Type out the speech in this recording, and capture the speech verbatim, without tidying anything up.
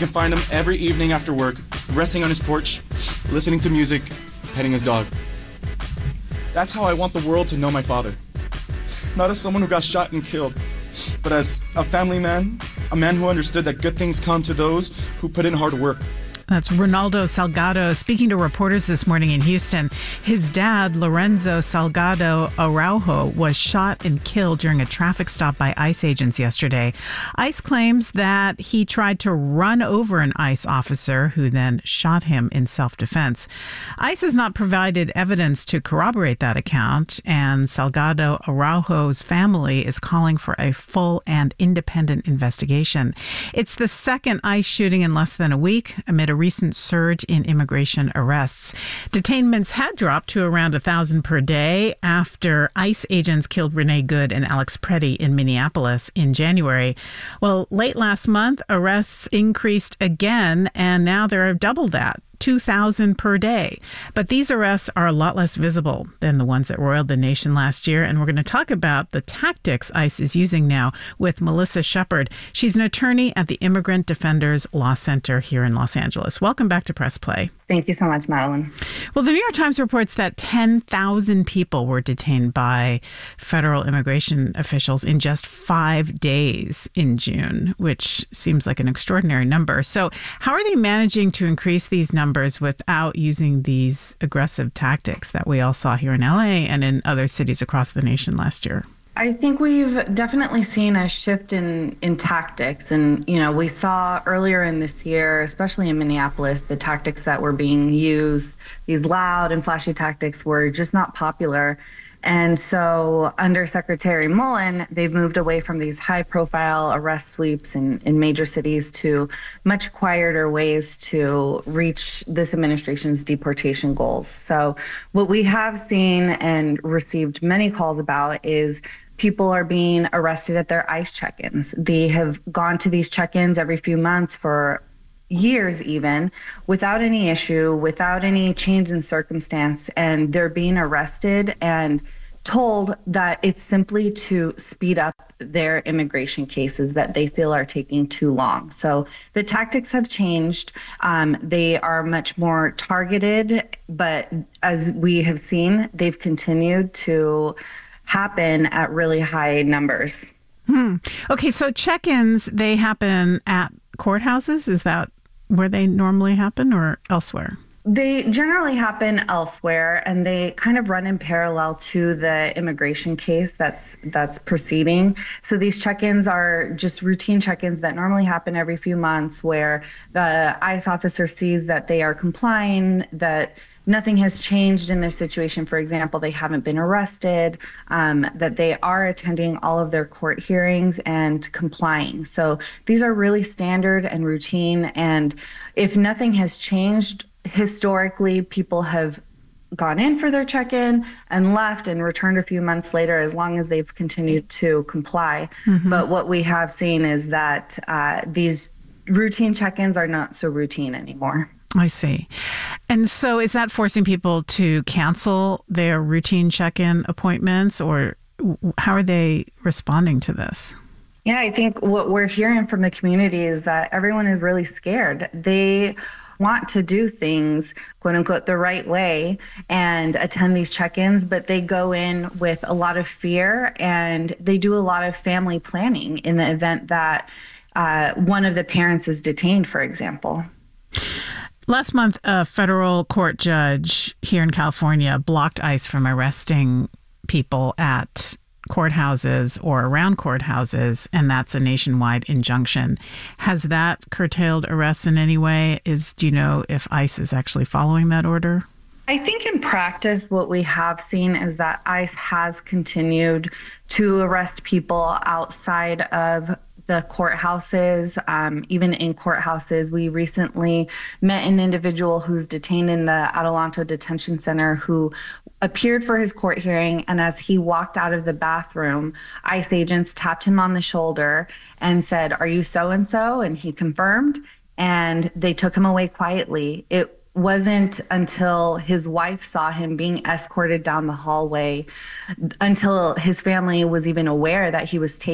can find him every evening after work, resting on his porch, listening to music, petting his dog. That's how I want the world to know my father. Not as someone who got shot and killed, but as a family man, a man who understood that good things come to those who put in hard work. That's Ronaldo Salgado speaking to reporters this morning in Houston. His dad, Lorenzo Salgado Araujo, was shot and killed during a traffic stop by ICE agents yesterday. ICE claims that he tried to run over an ICE officer who then shot him in self-defense. ICE has not provided evidence to corroborate that account, and Salgado Araujo's family is calling for a full and independent investigation. It's the second ICE shooting in less than a week amid a recent surge in immigration arrests. Detainments had dropped to around one thousand per day after ICE agents killed Renee Good and Alex Preddy in Minneapolis in January. Well, late last month, arrests increased again, and now they're double that. two thousand per day. But these arrests are a lot less visible than the ones that roiled the nation last year. And we're going to talk about the tactics ICE is using now with Melissa Shepard. She's an attorney at the Immigrant Defenders Law Center here in Los Angeles. Welcome back to Press Play. Thank you so much, Madeline. Well, the New York Times reports that ten thousand people were detained by federal immigration officials in just five days in June, which seems like an extraordinary number. So how are they managing to increase these numbers without using these aggressive tactics that we all saw here in L A and in other cities across the nation last year? I think we've definitely seen a shift in, in tactics. And, you know, we saw earlier in this year, especially in Minneapolis, the tactics that were being used, these loud and flashy tactics were just not popular. And so under Secretary Mullen, they've moved away from these high profile arrest sweeps in, in major cities to much quieter ways to reach this administration's deportation goals. So what we have seen and received many calls about is people are being arrested at their ICE check-ins. They have gone to these check-ins every few months for years even, without any issue, without any change in circumstance, and they're being arrested and told that it's simply to speed up their immigration cases that they feel are taking too long. So the tactics have changed. Um, they are much more targeted, but as we have seen, they've continued to happen at really high numbers. Hmm. Okay, so check-ins, they happen at courthouses? Is that where they normally happen or elsewhere? They generally happen elsewhere, and they kind of run in parallel to the immigration case that's that's proceeding. So these check-ins are just routine check-ins that normally happen every few months, where the ICE officer sees that they are complying, that nothing has changed in their situation. For example, they haven't been arrested, um, that they are attending all of their court hearings and complying. So these are really standard and routine. And if nothing has changed, historically, people have gone in for their check-in and left and returned a few months later, as long as they've continued to comply. Mm-hmm. But what we have seen is that uh, these routine check-ins are not so routine anymore. I see. And so is that forcing people to cancel their routine check-in appointments, or how are they responding to this? Yeah, I think what we're hearing from the community is that everyone is really scared. They want to do things, quote unquote, the right way and attend these check-ins, but they go in with a lot of fear, and they do a lot of family planning in the event that uh, one of the parents is detained, for example. Last month, a federal court judge here in California blocked ICE from arresting people at courthouses or around courthouses, and that's a nationwide injunction. Has that curtailed arrests in any way? Is, do you know if ICE is actually following that order? I think in practice, what we have seen is that ICE has continued to arrest people outside of the courthouses, um, even in courthouses. We recently met an individual who's detained in the Adelanto Detention Center who appeared for his court hearing, and as he walked out of the bathroom, ICE agents tapped him on the shoulder and said, "Are you so-and-so?" And he confirmed, and they took him away quietly. It wasn't until his wife saw him being escorted down the hallway, until his family was even aware that he was taken